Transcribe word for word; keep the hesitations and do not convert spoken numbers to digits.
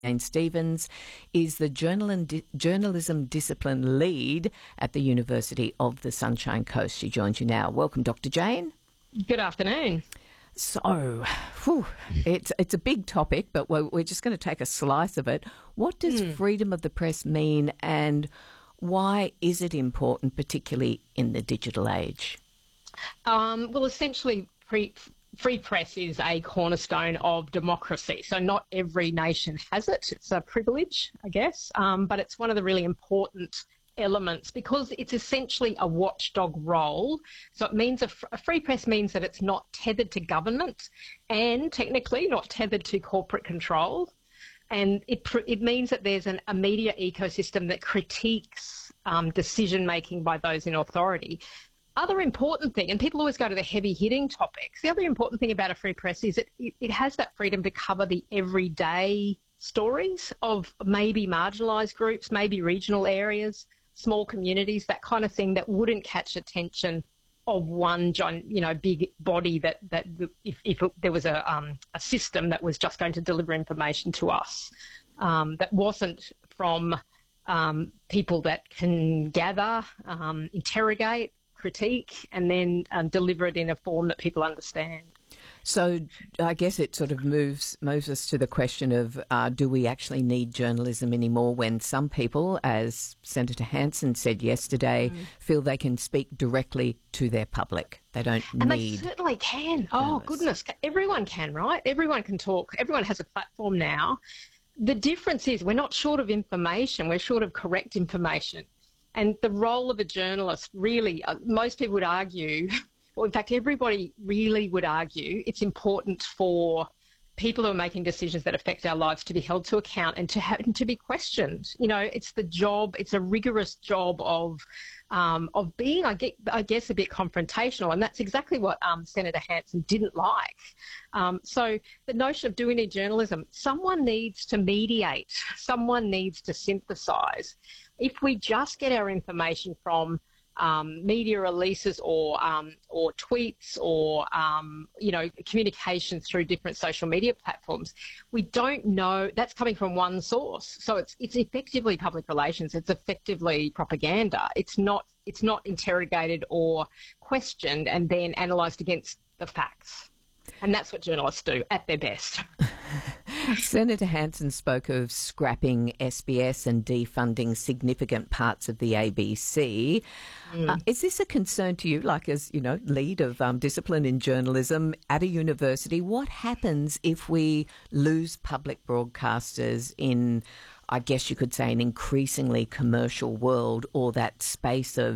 Jane Stevens is the journal di- journalism discipline lead at the University of the Sunshine Coast. She joins you now. Welcome, Doctor Jane. Good afternoon. So, whew, it's it's a big topic, but we're, we're just going to take a slice of it. What does mm. freedom of the press mean, and why is it important, particularly in the digital age? Um, well, essentially, pre- free press is a cornerstone of democracy. So not every nation has it. It's a privilege, I guess, um, but it's one of the really important elements because it's essentially a watchdog role. So it means a, f- a free press means that it's not tethered to government and technically not tethered to corporate control. And it pr- it means that there's an, a media ecosystem that critiques um, decision-making by those in authority. Other important thing, and people always go to the heavy-hitting topics, the other important thing about a free press is it, it, it has that freedom to cover the everyday stories of maybe marginalised groups, maybe regional areas, small communities, that kind of thing that wouldn't catch attention of one, you know, big body that, that if, if it, there was a, um, a system that was just going to deliver information to us um, that wasn't from um, people that can gather, um, interrogate, critique, and then um, deliver it in a form that people understand. So I guess it sort of moves moves us to the question of uh, do we actually need journalism anymore when some people, as Senator Hanson said yesterday, mm. feel they can speak directly to their public. They don't and need... And they certainly can. Oh, goodness. Everyone can, right? Everyone can talk. Everyone has a platform now. The difference is we're not short of information. We're short of correct information. And the role of a journalist really, uh, most people would argue, or in fact everybody really would argue, it's important for people who are making decisions that affect our lives to be held to account and to have, and to be questioned. You know, it's the job, it's a rigorous job of um, of being, I, get, I guess, a bit confrontational, and that's exactly what um, Senator Hanson didn't like. Um, so the notion of doing a journalism, someone needs to mediate, someone needs to synthesise. If we just get our information from um, media releases or um, or tweets or um, you know communications through different social media platforms, we don't know that's coming from one source. So it's it's effectively public relations. It's effectively propaganda. It's not it's not interrogated or questioned and then analysed against the facts. And that's what journalists do at their best. Senator Hanson spoke of scrapping S B S and defunding significant parts of the A B C. Mm. Uh, is this a concern to you, like as, you know, lead of um, discipline in journalism at a university? What happens if we lose public broadcasters in, I guess you could say, an increasingly commercial world, or that space of